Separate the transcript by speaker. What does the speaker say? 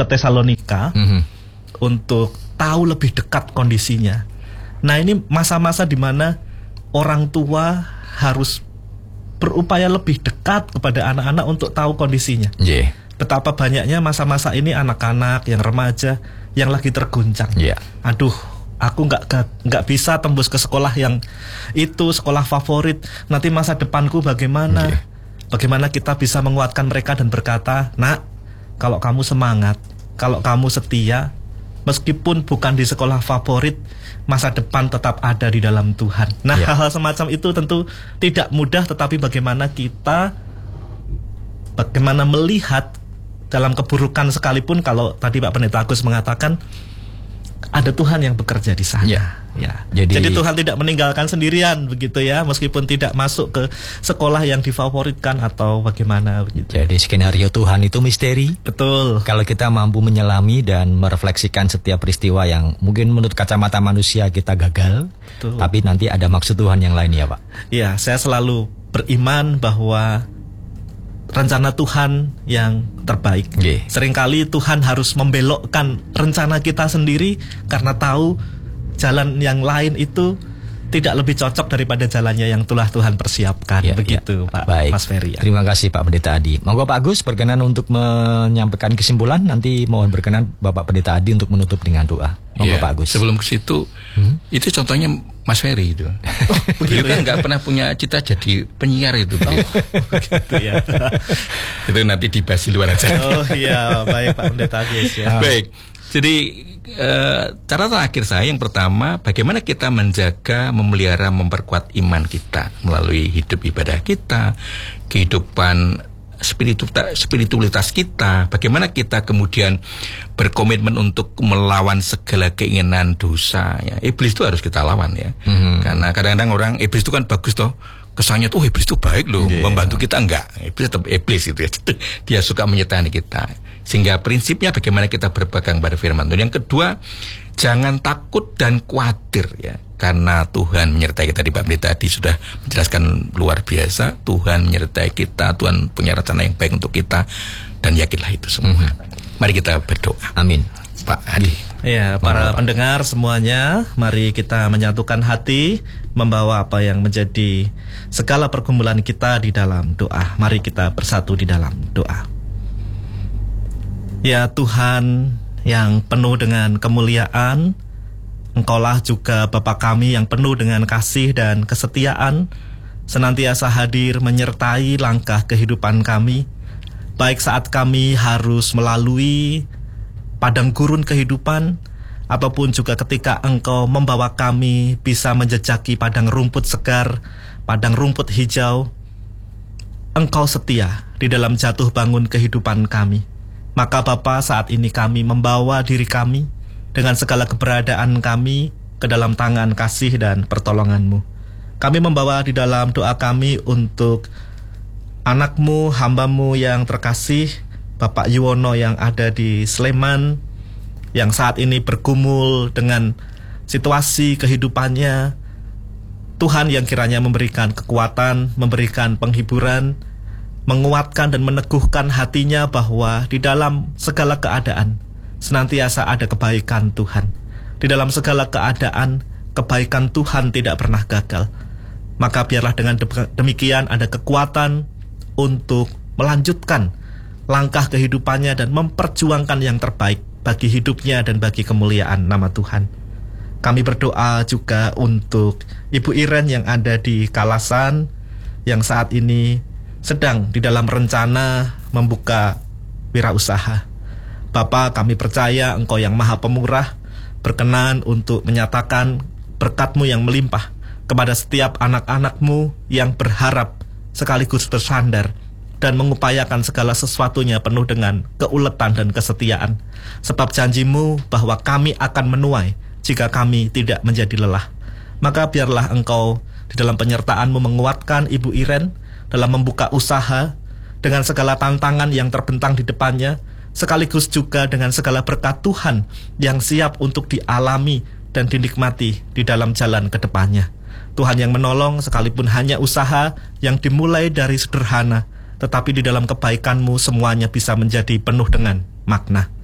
Speaker 1: ke Tesalonika untuk tahu lebih dekat kondisinya. Nah, ini masa-masa di mana orang tua harus berupaya lebih dekat kepada anak-anak untuk tahu kondisinya. Betapa banyaknya masa-masa ini anak-anak yang remaja yang lagi terguncang. Aduh, aku nggak bisa tembus ke sekolah yang itu, sekolah favorit. Nanti masa depanku bagaimana? Bagaimana kita bisa menguatkan mereka dan berkata, nak, kalau kamu semangat, kalau kamu setia, meskipun bukan di sekolah favorit, masa depan tetap ada di dalam Tuhan. Nah, hal-hal semacam itu tentu tidak mudah, tetapi bagaimana melihat dalam keburukan sekalipun, kalau tadi Pak Pendeta Agus mengatakan ada Tuhan yang bekerja di sana. Jadi Tuhan tidak meninggalkan sendirian begitu ya, meskipun tidak masuk ke sekolah yang difavoritkan atau bagaimana begitu.
Speaker 2: Jadi skenario Tuhan itu misteri.
Speaker 1: Betul.
Speaker 2: Kalau kita mampu menyelami dan merefleksikan setiap peristiwa yang mungkin menurut kacamata manusia kita gagal, tapi nanti ada maksud Tuhan yang lain ya Pak.
Speaker 1: Iya, saya selalu beriman bahwa rencana Tuhan yang terbaik. Seringkali Tuhan harus membelokkan rencana kita sendiri karena tahu jalan yang lain itu tidak lebih cocok daripada jalannya yang telah Tuhan persiapkan. Begitu Pak.
Speaker 2: Baik.
Speaker 1: Mas Ferry.
Speaker 2: Terima kasih Pak Pendeta Adi. Monggo Pak Agus berkenan untuk menyampaikan kesimpulan. Nanti mohon berkenan Bapak Pendeta Adi untuk menutup dengan doa. Monggo Pak Agus.
Speaker 3: Sebelum ke situ, itu contohnya Mas Ferry itu. Beliau kan nggak pernah punya cita jadi penyiar itu.
Speaker 1: Gitu ya.
Speaker 3: Itu nanti dibahas di luar aja.
Speaker 1: Oh iya, baik Pak Pendeta Agus ya.
Speaker 3: Baik. Jadi cara terakhir saya yang pertama, bagaimana kita menjaga, memelihara, memperkuat iman kita melalui hidup ibadah kita, kehidupan spiritualitas kita, bagaimana kita kemudian berkomitmen untuk melawan segala keinginan dosa ya. Iblis itu harus kita lawan ya. Karena kadang-kadang orang iblis itu kan bagus toh, kesannya tuh iblis itu baik loh, membantu kita, enggak. Iblis tetap iblis itu ya. Dia suka menyetani kita. Sehingga prinsipnya bagaimana kita berpegang pada firman Tuhan. Yang kedua, jangan takut dan khawatir ya, karena Tuhan menyertai kita. Di Pak Pendeta tadi sudah menjelaskan luar biasa. Tuhan menyertai kita, Tuhan punya rencana yang baik untuk kita, dan yakinlah itu semua. Mari kita berdoa.
Speaker 2: Amin.
Speaker 3: Pak Adi.
Speaker 1: Ya, para pendengar semuanya, mari kita menyatukan hati, membawa apa yang menjadi segala pergumulan kita di dalam doa. Mari kita bersatu di dalam doa. Ya Tuhan yang penuh dengan kemuliaan, Engkaulah juga Bapa kami yang penuh dengan kasih dan kesetiaan, senantiasa hadir menyertai langkah kehidupan kami, baik saat kami harus melalui padang gurun kehidupan, ataupun juga ketika Engkau membawa kami bisa menjejaki padang rumput segar, padang rumput hijau. Engkau setia di dalam jatuh bangun kehidupan kami. Maka Bapa, saat ini kami membawa diri kami dengan segala keberadaan kami ke dalam tangan kasih dan pertolongan-Mu. Kami membawa di dalam doa kami untuk anak-Mu, hamba-Mu yang terkasih, Bapak Yuwono yang ada di Sleman, yang saat ini bergumul dengan situasi kehidupannya. Tuhan yang kiranya memberikan kekuatan, memberikan penghiburan, menguatkan dan meneguhkan hatinya bahwa di dalam segala keadaan senantiasa ada kebaikan Tuhan. Di dalam segala keadaan kebaikan Tuhan tidak pernah gagal. Maka biarlah dengan demikian ada kekuatan untuk melanjutkan langkah kehidupannya dan memperjuangkan yang terbaik bagi hidupnya dan bagi kemuliaan nama Tuhan. Kami berdoa juga untuk Ibu Iren yang ada di Kalasan, yang saat ini sedang di dalam rencana membuka wirausaha. Bapa, kami percaya Engkau yang Maha Pemurah berkenan untuk menyatakan berkat-Mu yang melimpah kepada setiap anak-anak-Mu yang berharap sekaligus bersandar dan mengupayakan segala sesuatunya penuh dengan keuletan dan kesetiaan. Sebab janji-Mu bahwa kami akan menuai jika kami tidak menjadi lelah. Maka biarlah Engkau di dalam penyertaan-Mu menguatkan Ibu Iren dalam membuka usaha dengan segala tantangan yang terbentang di depannya, sekaligus juga dengan segala berkat Tuhan yang siap untuk dialami dan dinikmati di dalam jalan ke depannya. Tuhan yang menolong sekalipun hanya usaha yang dimulai dari sederhana, tetapi di dalam kebaikan-Mu semuanya bisa menjadi penuh dengan makna.